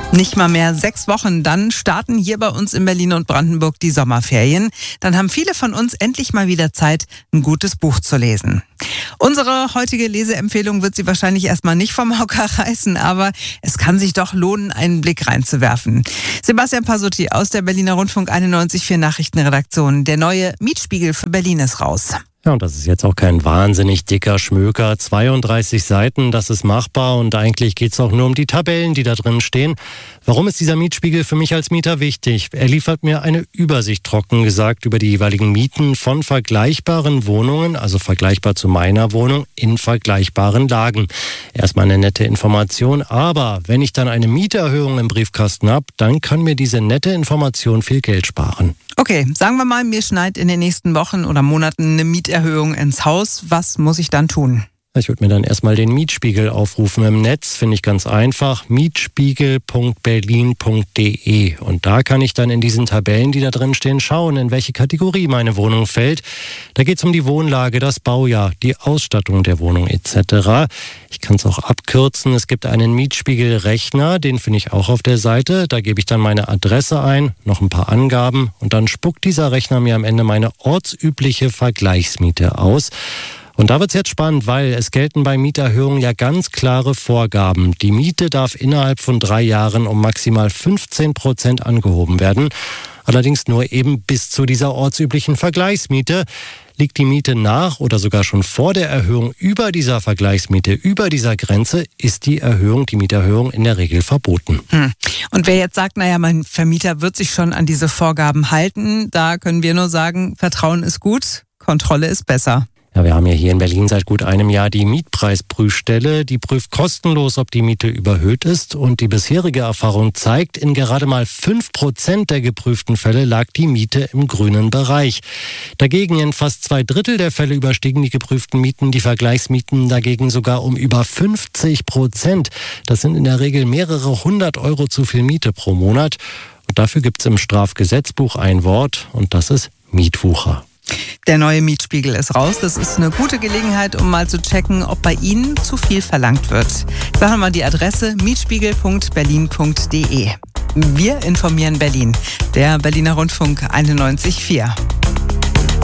Nicht mal mehr 6 Wochen, dann starten hier bei uns in Berlin und Brandenburg die Sommerferien. Dann haben viele von uns endlich mal wieder Zeit, ein gutes Buch zu lesen. Unsere heutige Leseempfehlung wird Sie wahrscheinlich erstmal nicht vom Hocker reißen, aber es kann sich doch lohnen, einen Blick reinzuwerfen. Sebastian Pasutti aus der Berliner Rundfunk 91.4 Nachrichtenredaktion. Der neue Mietspiegel für Berlin ist raus. Ja, und das ist jetzt auch kein wahnsinnig dicker Schmöker. 32 Seiten, das ist machbar und eigentlich geht es auch nur um die Tabellen, die da drin stehen. Warum ist dieser Mietspiegel für mich als Mieter wichtig? Er liefert mir eine Übersicht, trocken gesagt, über die jeweiligen Mieten von vergleichbaren Wohnungen, also vergleichbar zu meiner Wohnung, in vergleichbaren Lagen. Erstmal eine nette Information, aber wenn ich dann eine Mieterhöhung im Briefkasten habe, dann kann mir diese nette Information viel Geld sparen. Okay, sagen wir mal, mir schneit in den nächsten Wochen oder Monaten eine Mieterhöhung ins Haus. Was muss ich dann tun? Ich würde mir dann erstmal den Mietspiegel aufrufen im Netz, finde ich ganz einfach, mietspiegel.berlin.de. Und da kann ich dann in diesen Tabellen, die da drin stehen, schauen, in welche Kategorie meine Wohnung fällt. Da geht es um die Wohnlage, das Baujahr, die Ausstattung der Wohnung etc. Ich kann es auch abkürzen, es gibt einen Mietspiegelrechner, den finde ich auch auf der Seite. Da gebe ich dann meine Adresse ein, noch ein paar Angaben und dann spuckt dieser Rechner mir am Ende meine ortsübliche Vergleichsmiete aus. Und da wird es jetzt spannend, weil es gelten bei Mieterhöhungen ja ganz klare Vorgaben. Die Miete darf innerhalb von 3 Jahren um maximal 15% angehoben werden. Allerdings nur eben bis zu dieser ortsüblichen Vergleichsmiete. Liegt die Miete nach oder sogar schon vor der Erhöhung über dieser Vergleichsmiete, über dieser Grenze, ist die Mieterhöhung in der Regel verboten. Und wer jetzt sagt, naja, mein Vermieter wird sich schon an diese Vorgaben halten, da können wir nur sagen, Vertrauen ist gut, Kontrolle ist besser. Ja, wir haben ja hier in Berlin seit gut einem Jahr die Mietpreisprüfstelle. Die prüft kostenlos, ob die Miete überhöht ist. Und die bisherige Erfahrung zeigt, in gerade mal 5% der geprüften Fälle lag die Miete im grünen Bereich. Dagegen in fast 2/3 der Fälle überstiegen die geprüften Mieten die Vergleichsmieten dagegen sogar um über 50%. Das sind in der Regel mehrere 100 Euro zu viel Miete pro Monat. Und dafür gibt es im Strafgesetzbuch ein Wort und das ist Mietwucher. Der neue Mietspiegel ist raus. Das ist eine gute Gelegenheit, um mal zu checken, ob bei Ihnen zu viel verlangt wird. Sagen wir mal die Adresse mietspiegel.berlin.de. Wir informieren Berlin. Der Berliner Rundfunk 91.4.